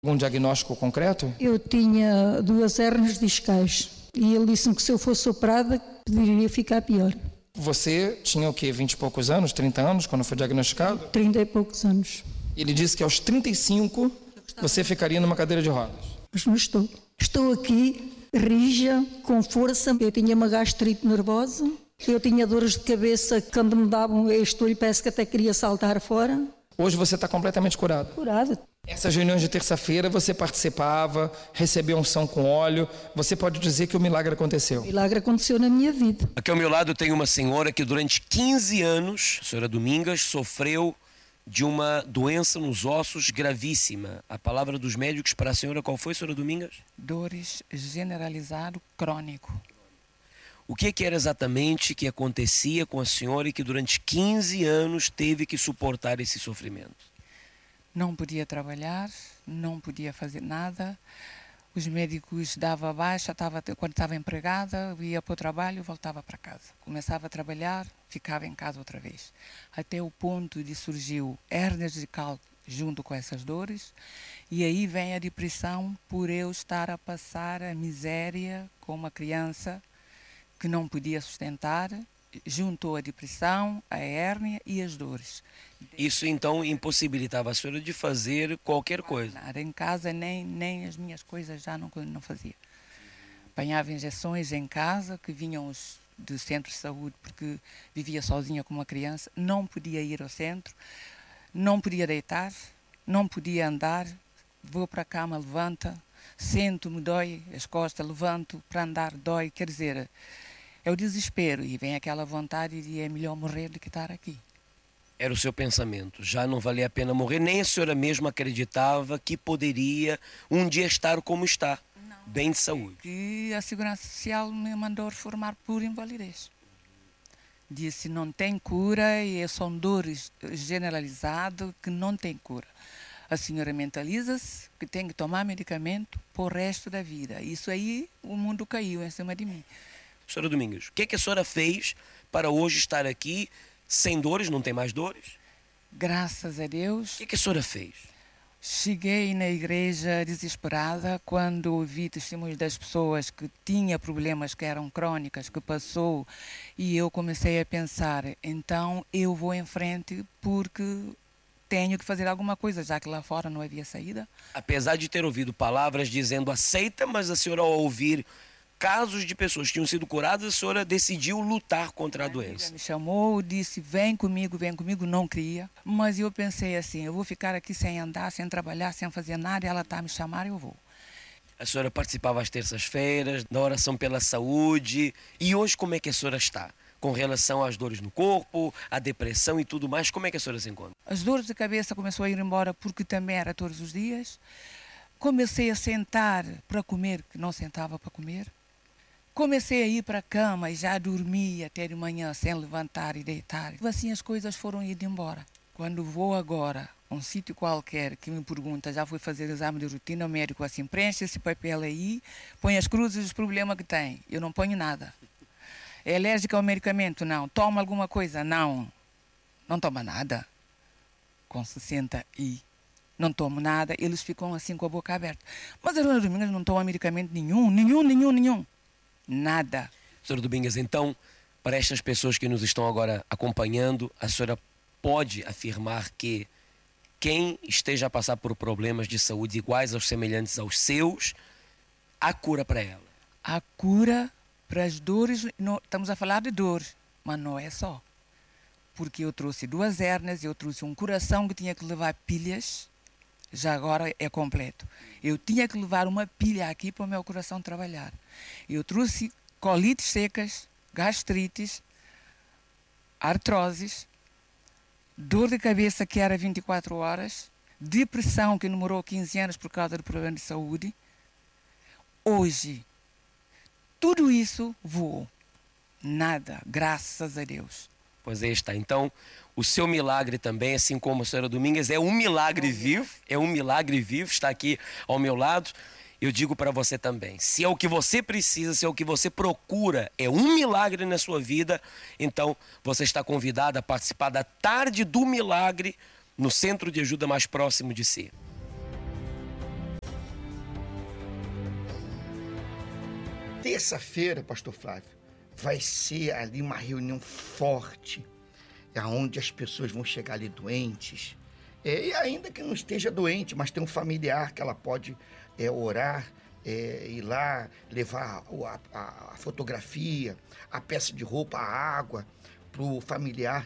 Algum diagnóstico concreto? Eu tinha 2 hérnias discais e ele disse-me que se eu fosse operada poderia ficar pior. Você tinha o quê? 20 e poucos anos, 30 anos, quando foi diagnosticado? 30 e poucos anos. Ele disse que aos 35 você ficaria numa cadeira de rodas. Mas não estou. Estou aqui, rija, com força. Eu tinha uma gastrite nervosa, eu tinha dores de cabeça que quando me davam este olho parece que até queria saltar fora. Hoje você está completamente curado. Curada. Essas reuniões de terça-feira você participava, recebeu unção com óleo. Você pode dizer que o milagre aconteceu. O milagre aconteceu na minha vida. Aqui ao meu lado tem uma senhora que durante 15 anos, a senhora Domingas, sofreu de uma doença nos ossos gravíssima. A palavra dos médicos para a senhora qual foi, senhora Domingas? Dores generalizado crônico. O que era exatamente que acontecia com a senhora e que durante 15 anos teve que suportar esse sofrimento? Não podia trabalhar, não podia fazer nada. Os médicos davam baixa, quando estava empregada, ia para o trabalho, voltava para casa. Começava a trabalhar, ficava em casa outra vez. Até o ponto de surgiu hérnias de cálculo junto com essas dores. E aí vem a depressão por eu estar a passar a miséria com uma criança que não podia sustentar. Juntou a depressão, a hérnia e as dores. Isso então impossibilitava a senhora de fazer qualquer coisa? Nada, em casa nem as minhas coisas já não fazia. Apanhava injeções em casa que vinham do centro de saúde porque vivia sozinha com uma criança, não podia ir ao centro, não podia deitar, não podia andar, vou para a cama, levanta, sento-me, dói as costas, levanto para andar, dói, quer dizer... É o desespero e vem aquela vontade de é melhor morrer do que estar aqui. Era o seu pensamento, já não valia a pena morrer, nem a senhora mesma acreditava que poderia um dia estar como está, não, bem de saúde. E a Segurança Social me mandou reformar por invalidez. Disse não tem cura e são dores generalizadas que não tem cura. A senhora mentaliza-se que tem que tomar medicamento para o resto da vida. Isso aí o mundo caiu em cima de mim. Senhora Domingas, o que é que a senhora fez para hoje estar aqui sem dores, não tem mais dores? Graças a Deus. O que é que a senhora fez? Cheguei na igreja desesperada quando ouvi testemunhos das pessoas que tinham problemas que eram crônicas, que passou, e eu comecei a pensar, então eu vou em frente porque tenho que fazer alguma coisa, já que lá fora não havia saída. Apesar de ter ouvido palavras dizendo aceita, mas a senhora ao ouvir casos de pessoas que tinham sido curadas, a senhora decidiu lutar contra a doença. Ela me chamou, disse, vem comigo, não queria. Mas eu pensei assim, eu vou ficar aqui sem andar, sem trabalhar, sem fazer nada, ela está a me chamar, eu vou. A senhora participava às terças-feiras, da oração pela saúde. E hoje como é que a senhora está? Com relação às dores no corpo, à depressão e tudo mais, como é que a senhora se encontra? As dores de cabeça começou a ir embora porque também era todos os dias. Comecei a sentar para comer, que não sentava para comer. Comecei a ir para a cama e já dormia até de manhã sem levantar e deitar. Assim as coisas foram indo embora. Quando vou agora a um sítio qualquer que me pergunta, já fui fazer exame de rotina, o médico assim, preenche esse papel aí, põe as cruzes dos problemas que tem. Eu não ponho nada. É alérgica ao medicamento? Não. Toma alguma coisa? Não. Não toma nada. Com 60 e não tomo nada, eles ficam assim com a boca aberta. Mas a dona Domingas não toma medicamento nenhum. Nada. Senhora Domingas, então, para estas pessoas que nos estão agora acompanhando, a senhora pode afirmar que quem esteja a passar por problemas de saúde iguais aos semelhantes aos seus, há cura para ela? A cura para as dores, não, estamos a falar de dores, mas não é só. Porque eu trouxe 2 hérnias, eu trouxe um coração que tinha que levar pilhas, já agora é completo. Eu tinha que levar uma pilha aqui para o meu coração trabalhar. Eu trouxe colites secas, gastrites, artroses, dor de cabeça que era 24 horas, depressão que demorou 15 anos por causa do problema de saúde. Hoje, tudo isso voou. Nada, graças a Deus. Pois aí está. Então, o seu milagre também, assim como a senhora Domingas, é um milagre vivo. É um milagre vivo, está aqui ao meu lado. Eu digo para você também, se é o que você precisa, se é o que você procura, é um milagre na sua vida, então você está convidado a participar da Tarde do Milagre no centro de ajuda mais próximo de si. Terça-feira, pastor Flávio, vai ser ali uma reunião forte, onde as pessoas vão chegar ali doentes, e ainda que não esteja doente, mas tem um familiar que ela pode orar, ir lá, levar a fotografia, a peça de roupa, a água, para o familiar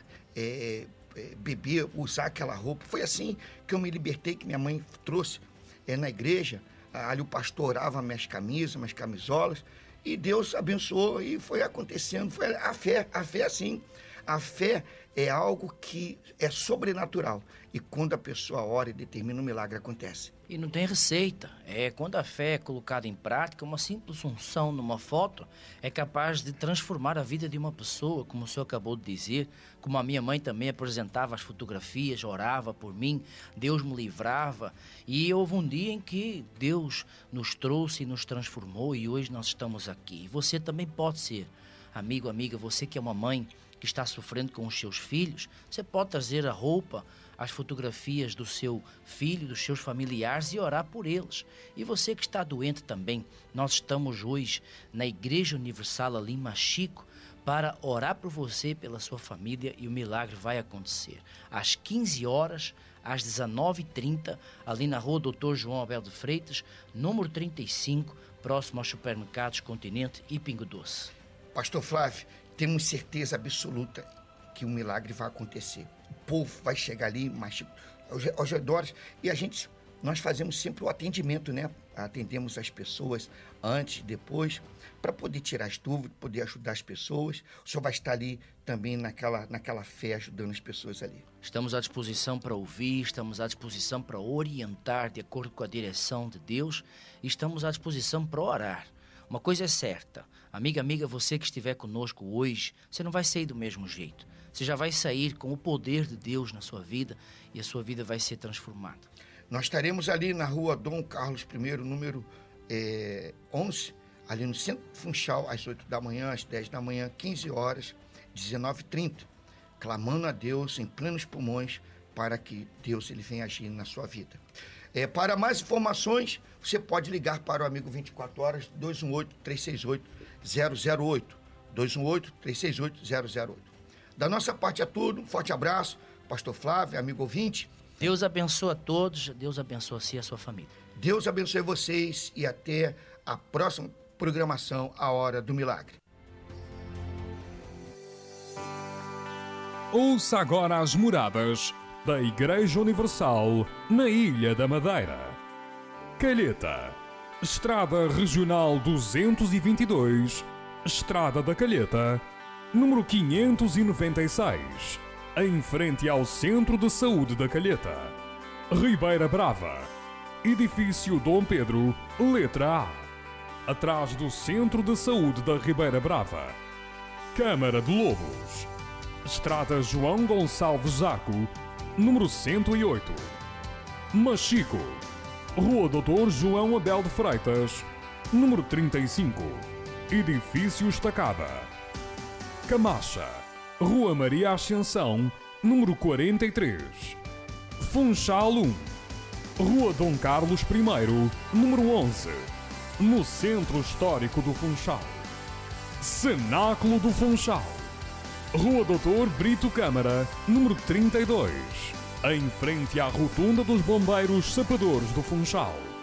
beber, usar aquela roupa. Foi assim que eu me libertei, que minha mãe trouxe na igreja. Ali o pastor orava minhas camisas, minhas camisolas, e Deus abençoou e foi acontecendo. Foi a fé assim. A fé é algo que é sobrenatural. E quando a pessoa ora e determina, um milagre acontece. E não tem receita. Quando a fé é colocada em prática, uma simples unção numa foto é capaz de transformar a vida de uma pessoa, como o senhor acabou de dizer, como a minha mãe também apresentava as fotografias, orava por mim, Deus me livrava. E houve um dia em que Deus nos trouxe e nos transformou e hoje nós estamos aqui. E você também pode ser, amigo, amiga, você que é uma mãe que está sofrendo com os seus filhos, você pode trazer a roupa, as fotografias do seu filho, dos seus familiares e orar por eles. E você que está doente também, nós estamos hoje na Igreja Universal ali em Machico para orar por você, pela sua família, e o milagre vai acontecer. Às 15 horas, às 19h30, ali na rua Dr. João Abel de Freitas, número 35, próximo aos supermercados Continente e Pingo Doce. Pastor Flávio, temos certeza absoluta que o milagre vai acontecer. O povo vai chegar ali, aos redores, e nós fazemos sempre o atendimento, né? Atendemos as pessoas antes, depois, para poder tirar as dúvidas, poder ajudar as pessoas. O senhor vai estar ali também naquela fé, ajudando as pessoas ali. Estamos à disposição para ouvir, estamos à disposição para orientar de acordo com a direção de Deus e estamos à disposição para orar. Uma coisa é certa, amiga, você que estiver conosco hoje, você não vai sair do mesmo jeito. Você já vai sair com o poder de Deus na sua vida e a sua vida vai ser transformada. Nós estaremos ali na rua Dom Carlos I, número 11, ali no centro do Funchal, às 8 da manhã, às 10 da manhã, 15 horas, 19h30, clamando a Deus em plenos pulmões para que Deus ele venha agir na sua vida. Para mais informações, você pode ligar para o Amigo 24 Horas, 218-368-008. 218-368-008. Da nossa parte é tudo. Um forte abraço, pastor Flávio, amigo ouvinte. Deus abençoe a todos, Deus abençoe a si e a sua família. Deus abençoe vocês e até a próxima programação, A Hora do Milagre. Ouça agora as moradas da Igreja Universal na Ilha da Madeira. Calheta, Estrada Regional 222, Estrada da Calheta, número 596, em frente ao Centro de Saúde da Calheta. Ribeira Brava, Edifício Dom Pedro, letra A, atrás do Centro de Saúde da Ribeira Brava. Câmara de Lobos, Estrada João Gonçalves Zaco, número 108. Machico, Rua Dr. João Abel de Freitas, número 35, Edifício Estacada. Camacha, Rua Maria Ascensão, número 43. Funchal 1, Rua Dom Carlos I, número 11, no Centro Histórico do Funchal. Cenáculo do Funchal, Rua Dr. Brito Câmara, número 32, em frente à Rotunda dos Bombeiros Sapadores do Funchal.